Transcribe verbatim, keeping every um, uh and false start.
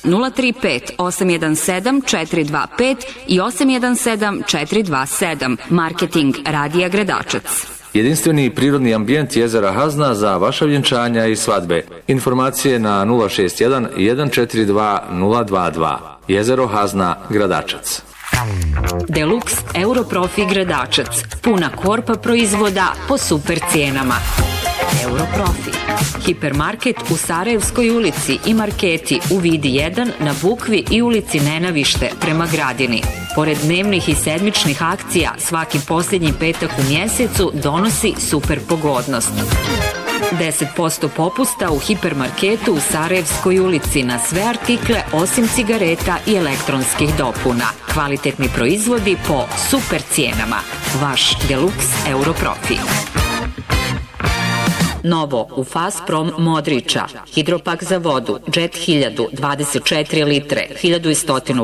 nula tri pet osam jedan sedam četiri dva pet i osam jedan sedam četiri dva sedam. Marketing Radija Gradačac. Jedinstveni prirodni ambijent jezera Hazna za vaša vjenčanja i svadbe. Informacije na nula šest jedan jedan četiri dva nula dva dva. Jezero Hazna, Gradačac. Deluxe Europrofi Gradačac. Puna korpa proizvoda po super cijenama. Europrofi. Hipermarket u Sarajevskoj ulici i marketi u Vidi jedan na Bukvi i ulici Nenavište prema Gradini. Pored dnevnih i sedmičnih akcija, svaki posljednji petak u mjesecu donosi super pogodnost. deset posto popusta u hipermarketu u Sarajevskoj ulici na sve artikle osim cigareta i elektronskih dopuna. Kvalitetni proizvodi po super cijenama. Vaš Deluxe Europrofi. Novo u Fazprom Modriča. Hidropak za vodu, Jet hiljadu, dvadeset četiri litre, hiljadu sto